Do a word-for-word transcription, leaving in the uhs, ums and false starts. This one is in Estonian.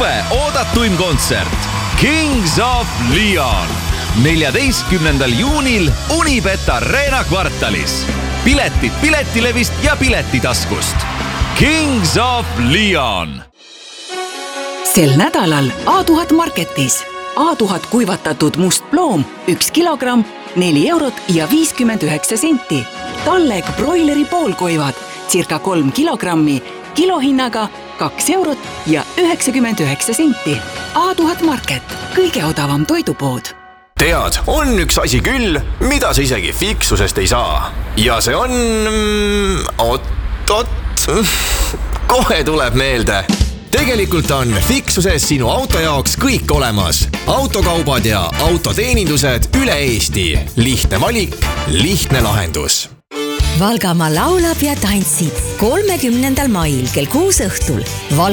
suve oodatuim kontsert Kings of Leon neljateistkümnendal juunil Unibet Arena kvartalis. Piletid Piletilevist ja Piletitaskust. Kings of Leon. Sel nädalal A tuhat Marketis. A tuhat kuivatatud must ploom, üks kilogramm, neli eurot ja viiskümmend üheksa senti. Talleg broileri poolkoivad, circa kolm kilogrammi, kilohinnaga kaks eurot ja üheksakümmend üheksa senti. A tuhat Market, kõige odavam toidupood. Tead, on üks asi küll, mida sa isegi fiksusest ei saa. Ja see on... Ot, ot, kohe tuleb meelde. Tegelikult on fiksuses sinu auto jaoks kõik olemas. Autokaubad ja autoteenindused üle Eesti. Lihtne valik, lihtne lahendus. Valgamaa laulab ja tantsib kolmekümnendal mail kell kuus õhtul.